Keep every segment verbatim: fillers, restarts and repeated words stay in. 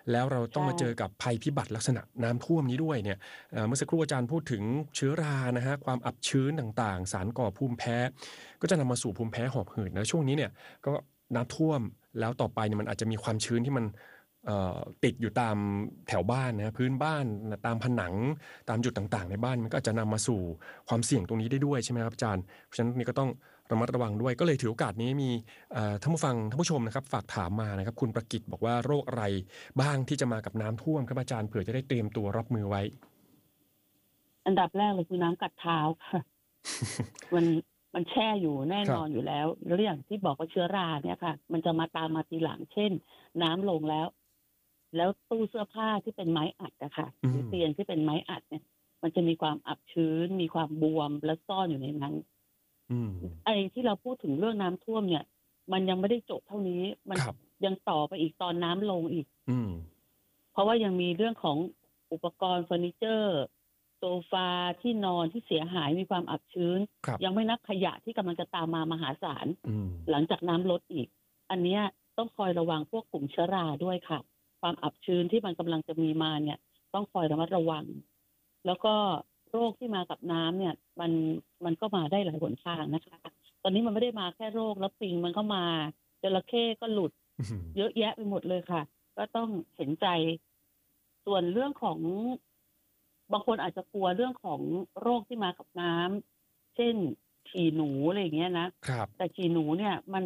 แล้วเราใชต้องมาเจอกับ่ภัยพิบัติลักษณะน้ำท่วมนี้ด้วยเนี่ยเอ่อเมื่อสักครู่อาจารย์พูดถึงเชื้อรานะฮะความอับชื้นต่างๆสารก่อภูมิแพ้ก็จะนำมาสู่ภูมิแพ้หอบหืดนะช่วงนี้เนี่ยก็น้ำท่วมแล้วต่อไปเนี่ยมันอาจจะมีความชื้นที่มันเอ่อติดอยู่ตามแถวบ้านนะพื้นบ้านตามผนังตามจุดต่างๆในบ้านมันก็อาจจะนำมาสู่ความเสี่ยงตรงนี้ได้ด้วยใช่ไหมครับอาจารย์เพราะฉะนั้นนี่ก็ต้องระมัดระวังด้วยก็เลยถือโอกาสนี้มีเอ่อท่านผู้ฟังท่านผู้ชมนะครับฝากถามมานะครับคุณประกิตบอกว่าโรคอะไรบ้างที่จะมากับน้ำท่วมครับอาจารย์เผื่อจะได้เตรียมตัวรับมือไว้อันดับแรกเลยคือน้ำกัดเท้าค่ะมันมันแช่อยู่แน่ครับนอนอยู่แล้วแล้วอย่างที่บอกว่าเชื้อราเนี่ยค่ะมันจะมาตามมาทีหลังเช่นน้ำลงแล้วแล้วตู้เสื้อผ้าที่เป็นไม้อัดอะค่ะอืมหรือเตียงที่เป็นไม้อัดเนี่ยมันจะมีความอับชื้นมีความบวมและซ่อนอยู่ในนั้นอืมไอ้ที่เราพูดถึงเรื่องน้ำท่วมเนี่ยมันยังไม่ได้จบเท่านี้มันครับยังต่อไปอีกตอนน้ำลงอีกอืมเพราะว่ายังมีเรื่องของอุปกรณ์เฟอร์นิเจอร์โซฟาที่นอนที่เสียหายมีความอับชื้นครับยังไม่นับขยะที่กำลังจะตามมามหาศาลอืมหลังจากน้ำลดอีกอันเนี้ยต้องคอยระวังพวกกลุ่มเชื้อราด้วยค่ะความอับชื้นที่มันกำลังจะมีมาเนี่ยต้องคอยระมัดระวังแล้วก็โรคที่มากับน้ำเนี่ยมันมันก็มาได้หลายหนทางนะคะตอนนี้มันไม่ได้มาแค่โรคแล้วปิงมันก็มาจระเข้ก็หลุดอืมเยอะแยะไปหมดเลยค่ะก็ต้องเห็นใจส่วนเรื่องของบางคนอาจจะกลัวเรื่องของโรคที่มากับน้ำเช่นฉี่หนูอะไรอย่างเงี้ยนะครับแต่ฉี่หนูเนี่ยมัน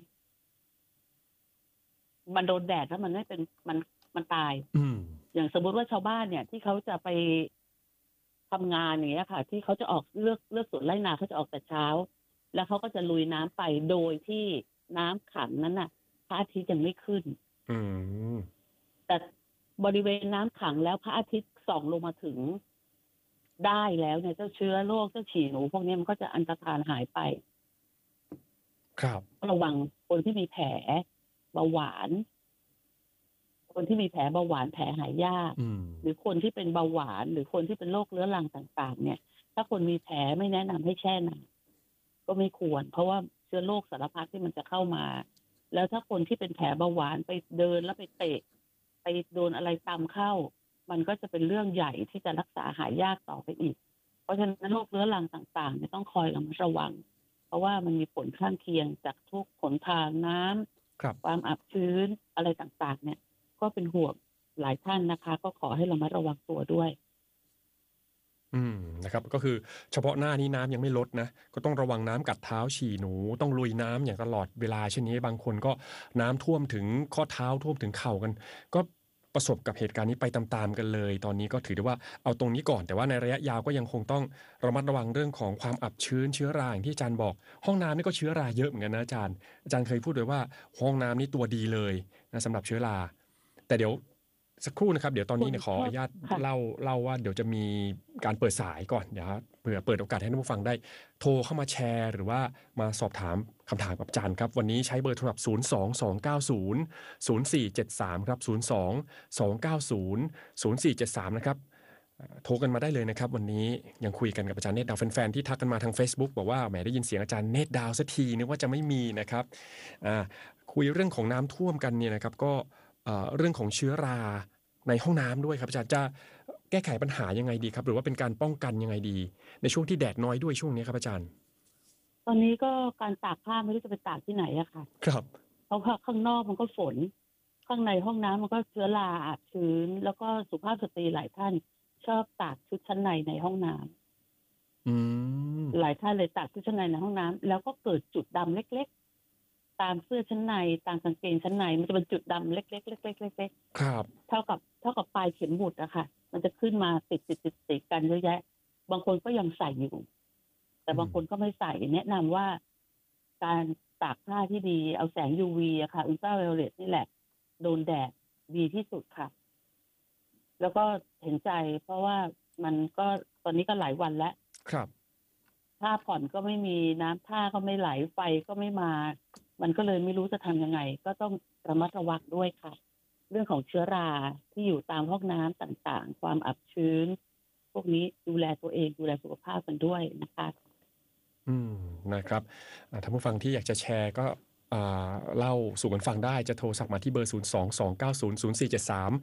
มันโดนแดดแล้วมันไม่เป็นมันมันตายอืมอย่างสมมติว่าชาวบ้านเนี่ยที่เขาจะไปทำงานอย่างเงี้ยค่ะที่เขาจะออกเลือกเลือกสวนไร่นาเขาจะออกแต่เช้าแล้วเขาก็จะลุยน้ำไปโดยที่น้ำขังนั้นน่ะพระอาทิตย์ยังไม่ขึ้นอืมแต่บริเวณน้ำขังแล้วพระอาทิตย์ส่องลงมาถึงได้แล้วเนี่ยเจ้าเชื้อโรคเจ้าฉี่หนูพวกนี้มันก็จะอันตรธานหายไปครับระวังคนที่มีแผลเบาหวานคนที่มีแผลเบาหวานแผลหายยากอืมหรือคนที่เป็นเบาหวานหรือคนที่เป็นโรคเรื้อรังต่างๆเนี่ยถ้าคนมีแผลไม่แนะนำให้แช่น้ำก็ไม่ควรเพราะว่าเชื้อโรคสารพัดที่มันจะเข้ามาแล้วถ้าคนที่เป็นแผลเบาหวานไปเดินแล้วไปเตะไปโดนอะไรตามเข้ามันก็จะเป็นเรื่องใหญ่ที่จะรักษาหายยากต่อไปอีกเพราะฉะนั้นโรคเรื้อรังต่างๆเนี่ยต้องคอยระมัดระวังเพราะว่ามันมีผลข้างเคียงจากทุกผลทางน้ครับำความอับชื้นอะไรต่างๆเนี่ยก็เป็นห่วงหลายท่านนะคะก็ขอให้ระมัดระวังตัวด้วยอืมนะครับก็คือเฉพาะหน้านี้น้ำยังไม่ลดนะก็ต้องระวังน้ำกัดเท้าฉี่หนูต้องลุยน้ำอย่างตลอดเวลาเช่นนี้บางคนก็น้ำท่วมถึงข้อเท้าท่วมถึงเข่ากันก็ประสบกับเหตุการณ์นี้ไปตามๆกันเลยตอนนี้ก็ถือได้ว่าเอาตรงนี้ก่อนแต่ว่าในระยะยาวก็ยังคงต้องระมัดระวังเรื่องของความอับชื้นเชื้อราอย่างที่อาจารย์บอกห้องน้ำนี่ก็เชื้อราเยอะเหมือนกันนะอาจารย์อาจารย์เคยพูดไว้ว่าห้องน้ำนี่ตัวดีเลยนะสำหรับเชื้อราแต่เดี๋ยว สักครู่นะครับเดี๋ยวตอนคุณนี้เนี่ยขอโทษอนุญาตค่ะเล่าเล่าว่าเดี๋ยวจะมีการเปิดสายก่อนเดี๋ยวเผื่อเปิดโอกาสให้ท่านผู้ฟังได้โทรเข้ามาแชร์หรือว่ามาสอบถามคำถามกับอาจารย์ครับวันนี้ใช้เบอร์โทรศัพท์ศูนย์ สอง สอง เก้า ศูนย์ ศูนย์ สี่ เจ็ด สามครับศูนย์ สอง สอง เก้า ศูนย์ ศูนย์ สี่ เจ็ด สามนะครับเอ่อโทรกันมาได้เลยนะครับวันนี้ยังคุยกันกับอาจารย์เนตรดาวแฟนๆที่ทักกันมาทาง Facebook บอกว่าแหมได้ยินเสียงอาจารย์เนตรดาวสักทีนึกว่าจะไม่มีนะครับอ่าคุยเรื่องของน้ำท่วมกันเนี่ยนะครับก็เอ่อเรื่องของเชื้อราในห้องน้ำด้วยครับอาจารย์จะแก้ไขปัญหายังไงดีครับหรือว่าเป็นการป้องกันยังไงดีในช่วงที่แดดน้อยด้วยช่วงนี้ครับอาจารย์ตอนนี้ก็การตากผ้าไม่รู้จะไปตากที่ไหนอะค่ะครับเพราะว่าข้างนอกมันก็ฝนข้างในห้องน้ำมันก็เชื้อราอับชื้นแล้วก็สุภาพสตรีหลายท่านชอบตากชุดชั้นในในห้องน้อืมำหลายท่านเลยตากชุดชั้นในในห้องน้ำแล้วก็เกิดจุดดำเล็กๆตามเสื้อชั้นในตามกางเกงชั้นในมันจะเป็นจุดดำเล็กๆเล็กๆเล็กครับๆเท่ากับเท่ากับปลายเข็มหมุดอะค่ะมันจะขึ้นมาติดติดติดติดกันเยอะแยะบางคนก็ยังใส่อยู่แต่บางคนก็ไม่ใส่แนะนำว่าการตากผ้าที่ดีเอาแสง ยู วี อะค่ะอุลตราไวโอเลตนี่แหละโดนแดดดีที่สุดค่ะแล้วก็เห็นใจเพราะว่ามันก็ตอนนี้ก็หลายวันแล้วครับผ้าผ่อนก็ไม่มีน้ำท่าก็ไม่ไหลไฟก็ไม่มามันก็เลยไม่รู้จะทำยังไงก็ต้องระมัดระวังด้วยค่ะเรื่องของเชื้อราที่อยู่ตามห้องน้ำต่างๆความอับชื้นพวกนี้ดูแลตัวเองดูแลสุขภาพกันด้วยนะคะอืมนะครับอ่าท่านผู้ฟังที่อยากจะแชร์ก็อ่าเล่าสู่กันฟังได้จะโทรศัพท์มาที่เบอร์ศูนย์ สอง สอง เก้า ศูนย์ ศูนย์ สี่ เจ็ด สาม